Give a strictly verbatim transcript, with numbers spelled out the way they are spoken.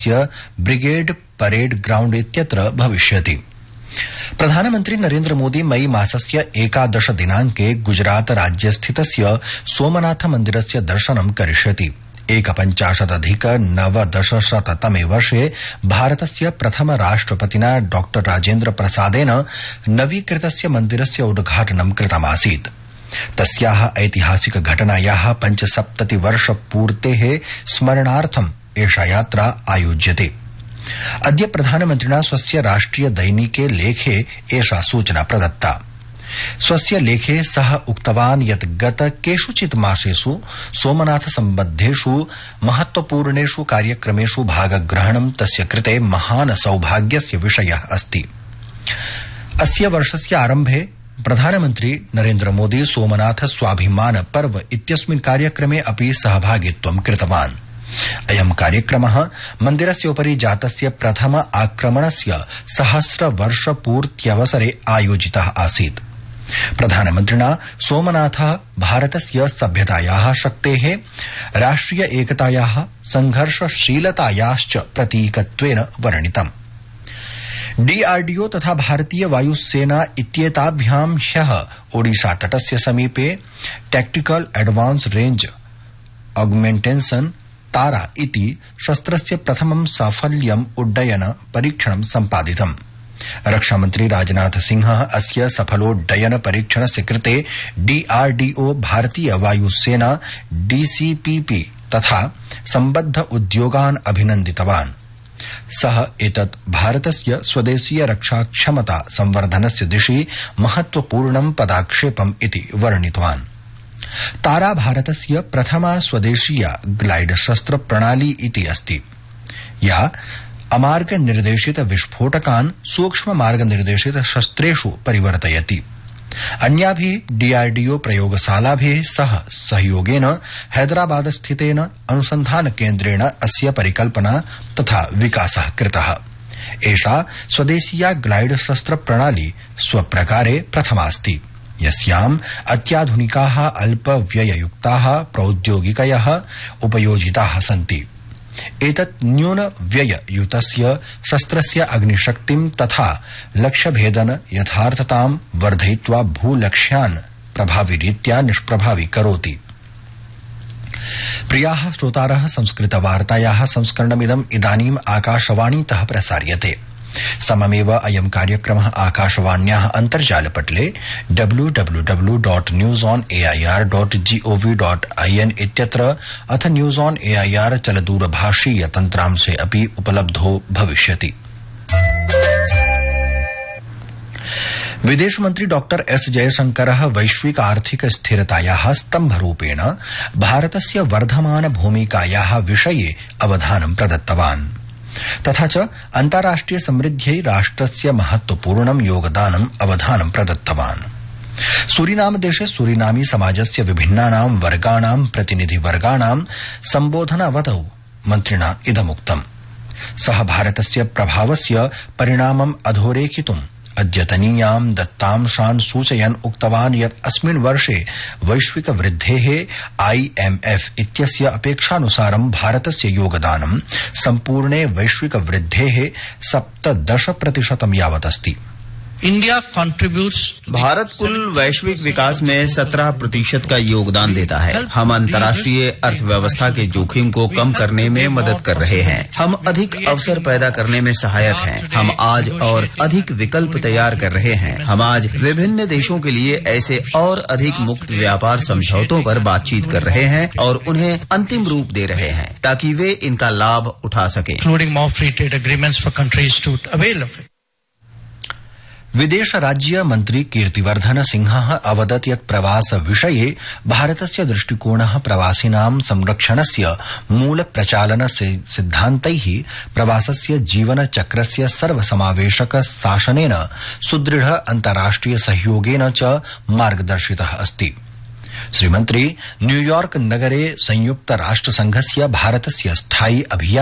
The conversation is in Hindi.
ब्रिगेड परेड ग्राउंड इत्यत्र भविष्यति। प्रधानमन्त्री नरेन्द्र मोदी मई मासस्य एकादश दिनाङ्के गुजरात राज्यस्थितस्य सोमनाथ मन्दिरस्य दर्शनं करिष्यति। एकपञ्चाशदधिक नवदशशततमे वर्षे भारतस्य प्रथम राष्ट्रपतिना डॉक्टर राजेन्द्र प्रसादेन नवीकृतस्य मन्दिरस्य उद्घाटनं कृतमासीत्। तस्याः ऐतिहासिक घटनायाः पञ्चसप्तति वर्ष पूर्तेः स्मरणार्थम् एषा यात्रा आयोज्यते। अद्य प्रधानमन्त्रिणा स्वस्य राष्ट्रिय दैनिके लेखे एषा सूचना प्रदत्ता। स्वस्य लेखे सः उक्तवान् यत् गत केषुचित् मासेषु सोमनाथ सम्बद्धेषु महत्वपूर्णेषु कार्यक्रमेषु भागग्रहणं तस्य कृते महान् सौभाग्यस्य विषयः अस्ति। अस्य वर्षस्य आरम्भे प्रधानमन्त्री नरेन्द्र मोदी सोमनाथ स्वाभिमान पर्व इत्यस्मिन् कार्यक्रमे अपि सहभागित्वं कृतवान्। अयं कार्यक्रमः मन्दिरस्य उपरि जातस्य प्रथम आक्रमणस्य सहस्र वर्ष पूर्त्यवसरे आयोजितः आसीत्। प्रधानमन्त्रिणा सोमनाथः भारतस्य सभ्यतायाः शक्तेः, राष्ट्रिय एकतायाः, संघर्षशीलतायाश्च प्रतीकत्वेन वर्णितम्। डीआरडीओ तथा भारतीय वायुसेना इत्येताभ्यां ह्यः ओडिशा तटस्य समीपे टैक्टिकल एडवांस रेंज ऑगमेंटेशन तारा इति शस्त्रस्य प्रथमं साफल्यम् उड्डयन परीक्षणं सम्पादितम्। रक्षामन्त्री राजनाथ सिंहः अस्य सफलोड्डयन परीक्षणस्य कृते डीआरडीओ, भारतीय वायुसेना, डीसीपीपी तथा सम्बद्ध उद्योगान् अभिनन्दितवान्। सः एतत् भारतस्य स्वदेशीय रक्षा क्षमता संवर्धनस्य दिशि महत्वपूर्णं पदाक्षेपम् इति वर्णितवान्। तारा भारतस्य प्रथमा स्वदेशीया ग्लाइड शस्त्र प्रणाली इति अस्ति, या अमार्ग निर्देशित विस्फोटकान् सूक्ष्म मार्ग निर्देशित शस्त्रेषु परिवर्तयति। अन्याभिः डीआरडीओ प्रयोगशालाभिः सह सहयोगेन हैदराबाद स्थितेन अनुसन्धान केन्द्रेण अस्य परिकल्पना तथा विकासः कृतः। एषा स्वदेशीया ग्लाइड शस्त्र प्रणाली स्वप्रकारे प्रथमास्ति, यस्याम् अत्याधुनिकाः अल्पव्यययुक्ताः प्रौद्योगिकयः उपयोजिताः सन्ति। एतत् न्यून व्यययुतस्य शस्त्रस्य अग्निशक्तिं तथा लक्ष्यभेदन यथार्थतां वर्धयित्वा भूलक्ष्यान् प्रभाविरीत्या निष्प्रभावी करोति। प्रियाः श्रोतारः, संस्कृतवार्तायाः संस्करणमिदम् इदानीम् आकाशवाणीतः प्रसार्यते। सममेव अयं कार्यक्रमः आकाशवाण्याः अन्तर्जालपटले W W W dot news on AIR dot gov dot IN इत्यत्र अथ न्यूज ऑन एआईआर चलदूरभाषीय तन्त्रांशे अपि उपलब्धो भविष्यति। विदेशमन्त्री डॉक्टर एस जयशंकरः वैश्विक आर्थिक स्थिरतायाः स्तम्भरूपेण भारतस्य वर्धमान भूमिकायाः विषये अवधानं प्रदत्तवान्। तथा च अन्ताराष्ट्रिय समृद्ध्यै राष्ट्रस्य महत्वपूर्णं योगदानम् अवधानं प्रदत्तवान्। सूरीनाम देशे सूरीनामी समाजस्य विभिन्नानां वर्गाणां प्रतिनिधिवर्गाणां सम्बोधनावधौ मन्त्रिणा इदमुक्तम्। सः भारतस्य प्रभावस्य परिणामम् अधोरेखितुम् अद्यतनीयां दत्तांशान् सूचयन् उक्तवान् यत् अस्मिन् वर्षे वैश्विक वृद्धेः आईएमएफ इत्यस्य अपेक्षानुसारं भारतस्य योगदानं सम्पूर्णे वैश्विक वृद्धेः सप्तदश प्रतिशतं यावत् अस्ति। इंडिया कंट्रीब्यूट्स भारत कुल वैश्विक विकास में सत्रह प्रतिशत का योगदान देता है। हम अंतर्राष्ट्रीय अर्थव्यवस्था के जोखिम को कम करने में मदद कर रहे हैं। हम अधिक अवसर पैदा करने में सहायक हैं। हम आज और अधिक विकल्प तैयार कर रहे हैं। हम आज विभिन्न देशों के लिए ऐसे और अधिक मुक्त व्यापार समझौतों पर बातचीत कर रहे हैं और उन्हें अंतिम रूप दे रहे हैं ताकि वे इनका लाभ उठा सकें। Including more free trade agreements for countries to avail of it. विदेश राज्य मन्त्री कीर्तिवर्धन सिंहः अवदत् यत् प्रवास विषये भारतस्य दृष्टिकोणः प्रवासिनां संरक्षणस्य मूल प्रचालन सिद्धान्तैः प्रवासस्य जीवन चक्रस्य सर्वसमावेशक शासनेन सुदृढ अन्ताराष्ट्रिय सहयोगेन च मार्गदर्शितः अस्ति। श्रीमन्त्री न्यूयॉर्क नगरे संयुक्त राष्ट्र संघस्य भारतस्य स्थायी अभियान